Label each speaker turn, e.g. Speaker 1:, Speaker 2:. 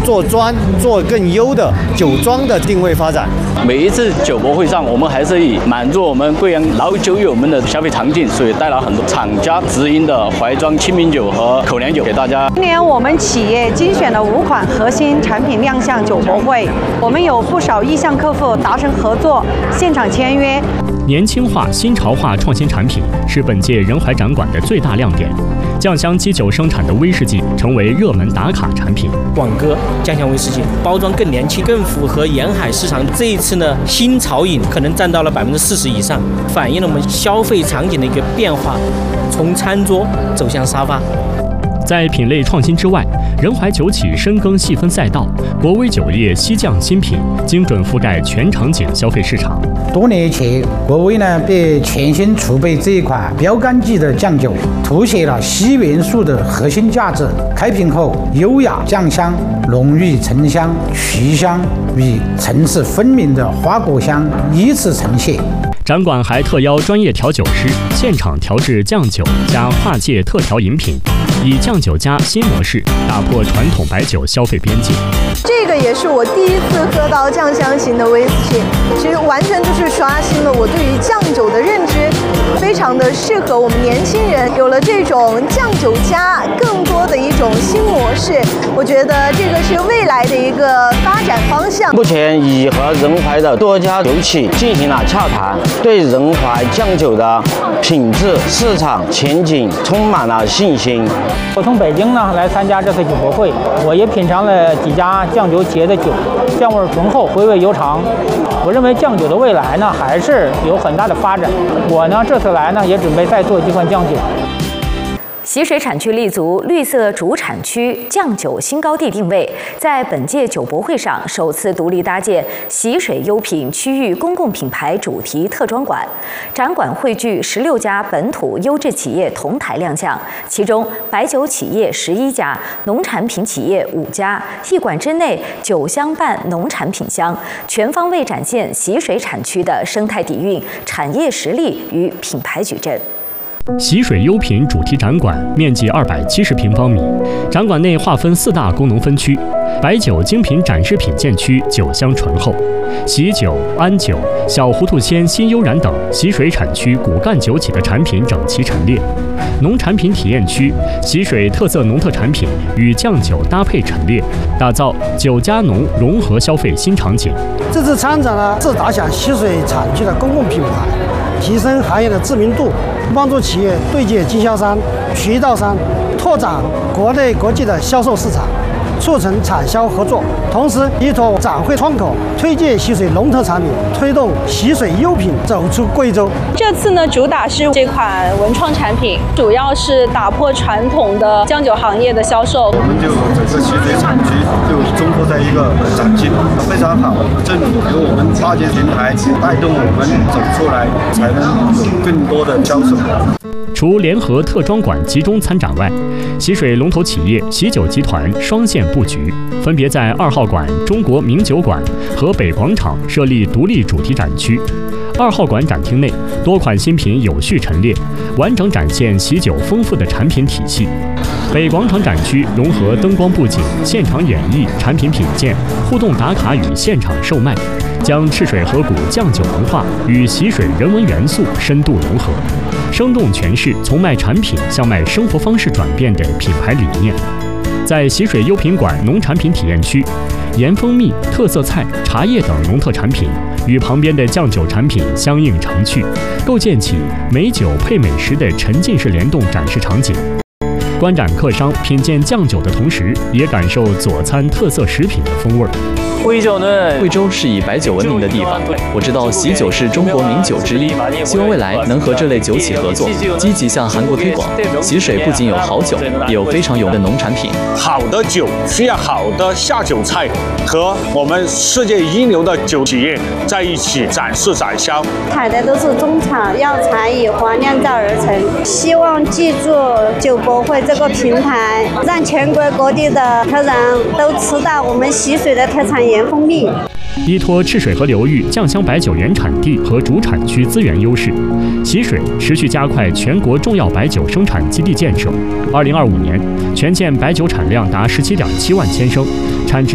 Speaker 1: 做专、做更优的酒庄的定位发展。
Speaker 2: 每一次酒博会上，我们还是以满足我们贵阳老酒友们的消费场景，所以带来很多厂家直营的怀装清明酒和口粮酒给大家。
Speaker 3: 今年我们企业精选了5款核心产品亮相酒博会，我们有不少意向客户达成合作，现场签约。
Speaker 4: 年轻化、新潮化创新产品是本届仁怀展馆的最大亮点。酱香基酒生产的威士忌成为热门打卡产品。
Speaker 5: 广歌酱香威士忌包装更年轻，更符合沿海市场。这一次呢，新潮饮可能占到了40%以上，反映了我们消费场景的一个变化，从餐桌走向沙发。
Speaker 4: 在品类创新之外，仁怀酒企深耕细分赛道，国威酒业西酱新品精准覆盖全场景消费市场。
Speaker 6: 多年前，国威呢便全新储备这一款标杆级的酱酒，凸显了硒元素的核心价值。开瓶后，优雅酱香、浓郁沉香、曲香与层次分明的花果香依次呈现。
Speaker 4: 展馆还特邀专业调酒师现场调制酱酒加跨界特调饮品，以酱酒加新模式打破传统白酒消费边界。
Speaker 7: 这个也是我第一次喝到酱香型的威士忌，其实完全就是刷新了我对于酱酒的认知，非常的适合我们年轻人。有了这种酱酒加更多的一种新模式，我觉得这个是未来的一个发展方向。
Speaker 8: 目前已和仁怀的多家酒企进行了洽谈，对仁怀酱酒的品质、市场前景充满了信心。
Speaker 9: 我从北京呢来参加这次酒博会，我也品尝了几家酱酒企业的酒，酱味醇厚，回味悠长。我认为酱酒的未来呢还是有很大的发展。我呢这次来呢也准备再做几款酱酒。
Speaker 10: 习水产区立足绿色主产区酱酒新高地定位，在本届酒博会上首次独立搭建习水优品区域公共品牌主题特装馆。展馆汇聚16家本土优质企业同台亮相，其中白酒企业11家，农产品企业5家。一馆之内，酒香伴农产品香，全方位展现习水产区的生态底蕴、产业实力与品牌矩阵。
Speaker 4: 习水优品主题展馆面积270平方米，展馆内划分4大功能分区：白酒精品展示品鉴区酒香醇厚，喜酒、安酒、小糊涂鲜、新悠然等习水产区骨干酒企的产品整齐陈列；农产品体验区，习水特色农特产品与酱酒搭配陈列，打造酒加农融合消费新场景。
Speaker 11: 这次参展呢，是打响习水产区的公共品牌，提升行业的知名度，帮助企业对接经销商、渠道商，拓展国内国际的销售市场，促成产销合作。同时，依托展会窗口，推荐习水农特产品，推动习水优品走出贵州。
Speaker 12: 这次呢，主打是这款文创产品，主要是打破传统的酱酒行业的销售。
Speaker 13: 我们就整个习水产区就综合在一个展区，非常好。正由我们跨界平台带动我们走出来，才能有更多的销售。
Speaker 4: 除联合特装馆集中参展外，习水龙头企业喜酒集团双线布局，分别在2号馆中国名酒馆和北广场设立独立主题展区。2号馆展厅内多款新品有序陈列，完整展现喜酒丰富的产品体系。北广场展区融合灯光布景、现场演绎、产品品鉴、互动打卡与现场售卖，将赤水河谷酱酒文化与习水人文元素深度融合，生动诠释从卖产品向卖生活方式转变的品牌理念。在习水优品馆农产品体验区，盐蜂蜜、特色菜、茶叶等农特产品与旁边的酱酒产品相映成趣，构建起美酒配美食的沉浸式联动展示场景。观展客商品鉴酱酒的同时，也感受佐餐特色食品的风味。
Speaker 14: 贵州是以白酒闻名的地方，我知道喜酒是中国名酒之一，希望未来能和这类酒企合作，积极向韩国推广。习水不仅有好酒，也有非常有的农产品。
Speaker 15: 好的酒需要好的下酒菜，和我们世界一流的酒企业在一起展示展销。
Speaker 16: 采的都是中草药材，以花酿造而成。希望记住酒博会这个平台，让全国各地的客人都吃到我们习水的特产盐蜂蜜。
Speaker 4: 依托赤水河流域酱香白酒原产地和主产区资源优势，习水持续加快全国重要白酒生产基地建设。2025年，全县白酒产量达17.7万千升，产值